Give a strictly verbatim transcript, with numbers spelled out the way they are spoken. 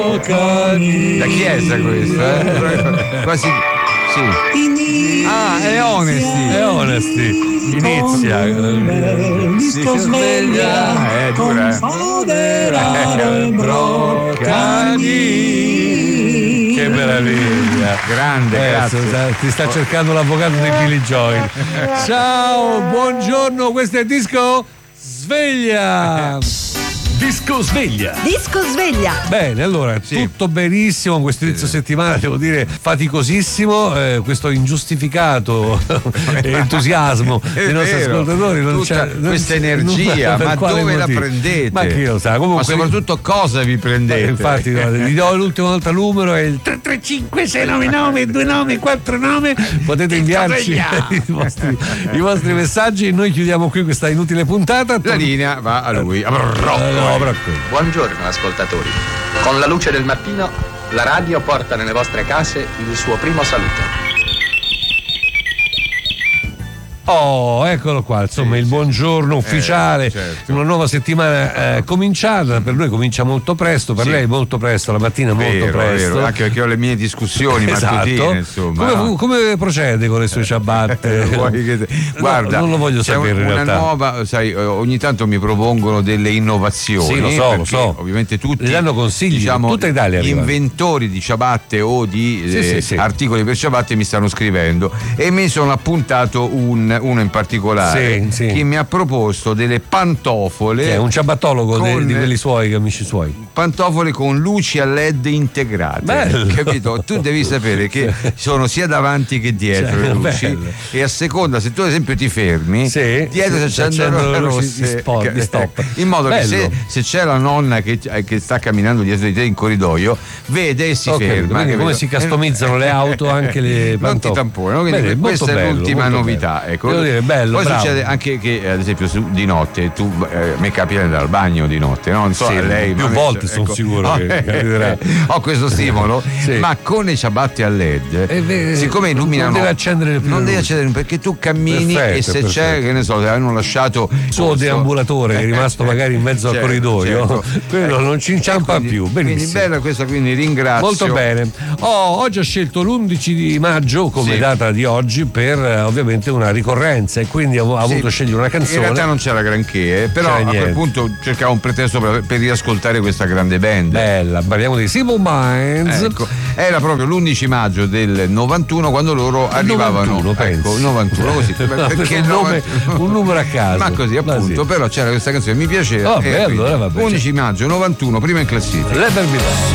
Da chi è sta questa? Eh? Quasi. Sì. Ah, è Honesty. È Honesty. Inizia. Disco sveglia. Eh, dura. Che meraviglia. Grande, eh, grazie. Ti sta cercando l'avvocato di Billy Joy. Ciao, buongiorno, questo è Disco Sveglia. Disco Sveglia. Disco Sveglia. Bene, allora, sì. tutto benissimo, questo inizio sì. settimana devo dire faticosissimo, eh, questo ingiustificato entusiasmo È dei nostri vero. ascoltatori, non Tutta c'è, non questa c'è- energia, per ma quale dove la motivo? prendete? Ma chi lo sa, comunque Ma soprattutto cosa vi prendete? Eh, infatti vi do l'ultima volta il numero, è il tre tre cinque sei nove nove due nove quattro nove, potete inviarci i vostri, i vostri messaggi e noi chiudiamo qui questa inutile puntata. La linea va a lui. Eh, no, Brocco. Buongiorno ascoltatori. Con la luce del mattino, la radio porta nelle vostre case il suo primo saluto. Oh, eccolo qua, insomma, Sì, il sì. buongiorno ufficiale, Eh, certo. una nuova settimana eh, cominciata, per noi comincia molto presto, per Sì. lei molto presto, la mattina molto Vero, presto. vero, anche perché ho le mie discussioni Esatto. mattutine, insomma. Come, no? come procede con le sue ciabatte? Vuoi che te- Guarda, no, non lo voglio c'è sapere in una realtà. nuova, sai, ogni tanto mi propongono delle innovazioni. Sì, lo so, lo perché so. Ovviamente tutti Le danno consigli, diciamo, tutta Italia gli arriva. inventori di ciabatte o di Sì, eh, sì, sì. articoli per ciabatte mi stanno scrivendo e mi sono appuntato un, uno in particolare Sì, sì. che mi ha proposto delle pantofole. Che è un ciabattologo de- con- di quelli suoi, amici suoi. Pantofole con luci a led integrate. Bello. Capito? Tu devi sapere che sono sia davanti che dietro Cioè, le luci bello. e a seconda, se tu ad esempio ti fermi, Sì, dietro sì, si accendono accendono le le luci rosse, di spot, di stop. in modo che se, Bello. se c'è la nonna che, che sta camminando dietro di te in corridoio, vede e si Ho capito, ferma. quindi capito? come si customizzano le auto, anche le Non ti pantofole. tamponano, quindi Bene, questa molto è bello, l'ultima molto novità. bello. Ecco. Devo dire, bello, Poi bravo. succede anche che ad esempio su- di notte tu eh, mi capita di andare al bagno di notte, no? Non so Sì, a lei più ma- volte sono sicuro che eh, capiterà. ho questo stimolo, Sì. ma con le ciabatte a led, Eh, beh, siccome illuminano, non deve accendere più non le devi luci. accendere perché tu cammini Perfetto, e se perfetto. c'è, che ne so, hanno lasciato Il suo non so- deambulatore che è rimasto magari in mezzo al Certo, corridoio, certo. quello non ci inciampa Quindi- più. Quindi Benissimo. bella questa, quindi ringrazio. Molto bene. Oh, oggi ho scelto l'undici di maggio come Sì. data di oggi per eh, ovviamente una ricorrenza e quindi ho, ho Sì. voluto scegliere una In realtà canzone. non c'era granché, eh, però C'era a quel niente. punto cercavo un pretesto per, per riascoltare questa grande band. Bella, parliamo di Simple Minds. Ecco, era proprio l'undici maggio del novantuno quando loro arrivavano. novantuno, penso. Ecco, novantuno così. No, perché il nome- un numero a caso. Ma così Ma appunto, sì. però c'era questa canzone, mi piaceva. Vabbè, e quindi allora vabbè, undici maggio, novantuno, prima in classifica. Let There Be Love.